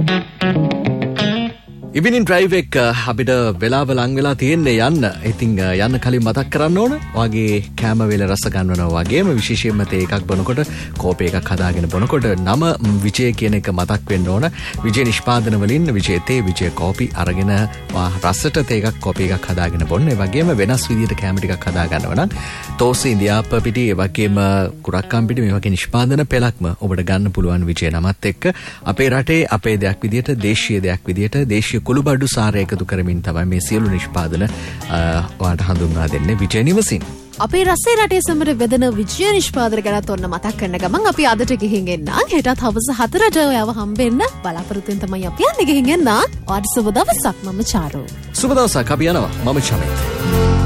ඉවිනින් drive එක අපිට වෙලාව ලං වෙලා තියෙන්නේ යන්න. ඉතින් යන්න කලින් මතක් කරන්න ඕන වගේ කෑම වේල රස ගන්නවා වගේම විශේෂයෙන්ම තේ එකක් බොනකොට කෝපි එකක් හදාගෙන බොනකොට නම විජය කියන එක මතක් වෙන්න ඕන. විජය නිෂ්පාදන වලින් විජය තේ විජය කෝපි අරගෙන රසට තේ එකක් කෝපි එකක් හදාගෙන බොන්න. ඒ වගේම වෙනස් විදිහට කෑම ටිකක් හදා ගන්නවා නම් තෝසේ ඉන්දියාප්ප පිටි ඒ වගේම කුරක්කම් පිටි මේ වගේ නිෂ්පාදන පෙළක්ම ඔබට ගන්න පුළුවන් විජය නමත් එක්ක අපේ රටේ අපේ දෙයක් විදිහට දේශීය දෙයක් විදිහට දේශීය කුළුබඩු සාරය එකතු කරමින් තමයි මේ සියලු නිෂ්පාදන ඔයාලට හඳුන්වා දෙන්නේ විජය නිවසින්. අපේ රසේ රටේ සමර වෙදෙන විජය නිෂ්පාදන ගැනත් ඔන්න මතක් කරන ගමන් අපි අදට ගිහින් එන්න. හෙටත් හවස 4ට ඔයාව හම්බෙන්න බලාපොරොත්තු වෙන තමයි අපි යන්නේ ගිහින් එන්න. ඔයාට සුබ දවසක්. මම චාරු. සුබ දවසක්. අපි යනවා. මම චමිත්.